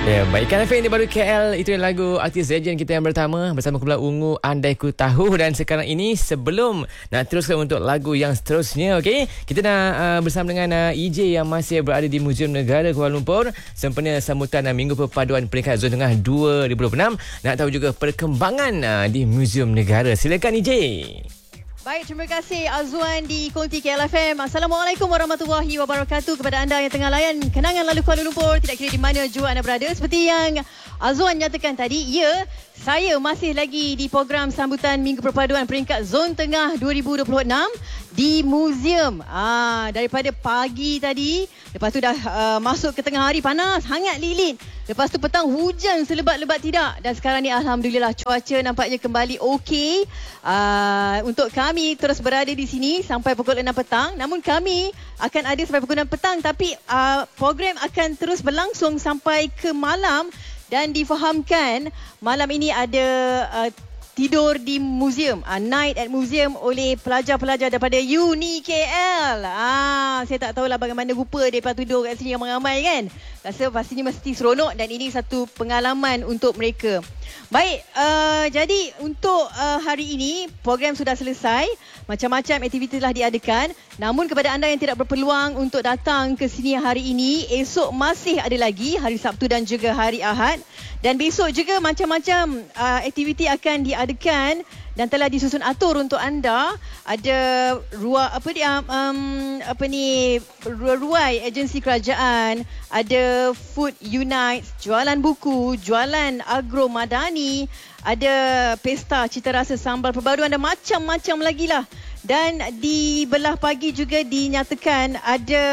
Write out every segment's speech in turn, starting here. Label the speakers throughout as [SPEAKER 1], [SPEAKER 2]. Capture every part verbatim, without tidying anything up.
[SPEAKER 1] Ya, baik. Kan F M ini baru K L. Itu yang lagu artis legend kita yang pertama bersama kumpulan Ungu, Andai Ku Tahu. Dan sekarang ini sebelum nak teruskan untuk lagu yang seterusnya, okey, kita nak uh, bersama dengan uh, E J yang masih berada di Muzium Negara Kuala Lumpur sempena sambutan uh, Minggu Perpaduan Peringkat Zon Tengah dua ribu dua puluh enam. Nak tahu juga perkembangan uh, di Muzium Negara. Silakan E J.
[SPEAKER 2] Baik, terima kasih Azwan di Konti K L F M. Assalamualaikum warahmatullahi wabarakatuh kepada anda yang tengah layan kenangan lalu Kuala Lumpur, tidak kira di mana jua anda berada. Seperti yang Azwan nyatakan tadi, ya, saya masih lagi di program sambutan Minggu Perpaduan Peringkat Zon Tengah dua ribu dua puluh enam di muzium. Ah, daripada pagi tadi, lepas tu dah uh, masuk ke tengah hari panas, hangat lilit. Lepas tu petang hujan selebat-lebat tidak. Dan sekarang ni alhamdulillah cuaca nampaknya kembali okey. Uh, untuk kami terus berada di sini sampai pukul enam petang. Namun kami akan ada sampai pukul enam petang, tapi uh, program akan terus berlangsung sampai ke malam. Dan difahamkan malam ini ada uh, tidur di muzium, uh, night at museum oleh pelajar-pelajar daripada Uni K L. Ah, saya tak tahulah bagaimana rupa mereka tidur kat sini ramai-ramai kan. Rasa pastinya mesti seronok dan ini satu pengalaman untuk mereka. Baik, uh, jadi untuk uh, hari ini program sudah selesai. Macam-macam aktiviti telah diadakan. Namun kepada anda yang tidak berpeluang untuk datang ke sini hari ini, esok masih ada lagi hari Sabtu dan juga hari Ahad. Dan besok juga macam-macam uh, aktiviti akan diadakan dan telah disusun atur untuk anda. Ada ruang apa dia um, apa ni ruai agensi kerajaan, ada Food Unite, jualan buku, jualan agro madani, ada pesta cita rasa sambal perbaruan dan macam-macam lagi lah. Dan di belah pagi juga dinyatakan ada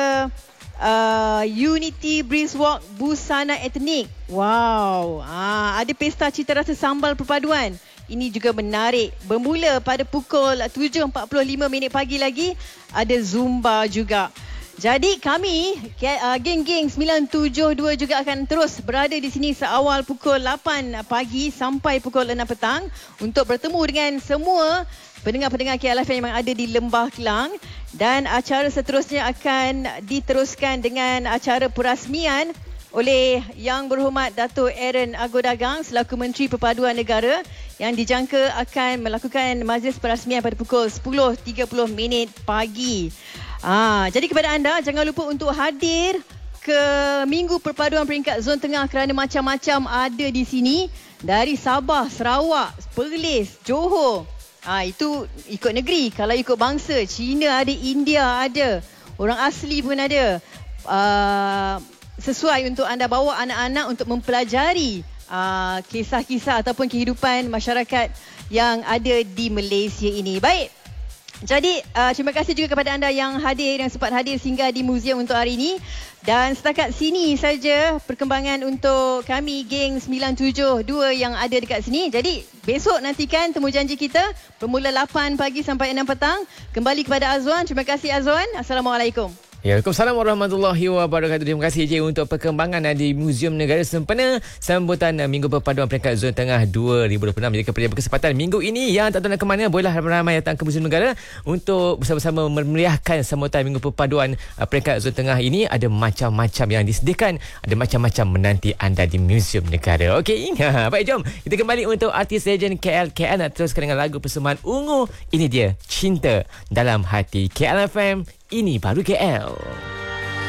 [SPEAKER 2] Uh, Unity Breeze Walk busana etnik. Wow, ah, ada pesta cita rasa sambal perpaduan. Ini juga menarik. Bermula pada pukul tujuh empat puluh lima minit pagi lagi ada Zumba juga. Jadi kami uh, geng-geng sembilan tujuh dua juga akan terus berada di sini seawal pukul lapan pagi sampai pukul enam petang untuk bertemu dengan semua pendengar-pendengar K L F M yang ada di Lembah Kelang. Dan acara seterusnya akan diteruskan dengan acara perasmian oleh Yang Berhormat Dato' Aaron Agodagang selaku Menteri Perpaduan Negara yang dijangka akan melakukan majlis perasmian pada pukul sepuluh tiga puluh minit pagi. Ah, jadi kepada anda jangan lupa untuk hadir ke Minggu Perpaduan Peringkat Zon Tengah kerana macam-macam ada di sini dari Sabah, Sarawak, Perlis, Johor. Ah, itu ikut negeri. Kalau ikut bangsa, Cina ada, India ada, orang asli pun ada. Uh, sesuai untuk anda bawa anak-anak untuk mempelajari uh, kisah-kisah ataupun kehidupan masyarakat yang ada di Malaysia ini. Baik. Jadi uh, terima kasih juga kepada anda yang hadir, yang sempat hadir singgah di muzium untuk hari ini. Dan setakat sini saja perkembangan untuk kami geng sembilan tujuh dua yang ada dekat sini. Jadi besok nantikan temu janji kita bermula lapan pagi sampai enam petang. Kembali kepada Azwan. Terima kasih Azwan. Assalamualaikum.
[SPEAKER 1] Ya, Waalaikumsalam warahmatullahi wabarakatuh. Terima kasih J untuk perkembangan di Muzium Negara sempena sambutan Minggu Perpaduan Peringkat Zon Tengah dua ribu dua puluh enam. Jadi kepada berkesempatan minggu ini yang tak tahu nak ke mana, bolehlah ramai-ramai datang ke Muzium Negara untuk bersama-sama memeriahkan sambutan Minggu Perpaduan Peringkat Zon Tengah ini. Ada macam-macam yang disediakan, ada macam-macam menanti anda di Muzium Negara. Okey, baik, jom kita kembali untuk artis legend K L. K L nak teruskan dengan lagu persembahan Ungu. Ini dia, Cinta Dalam Hati. K L F M, ini baru K L.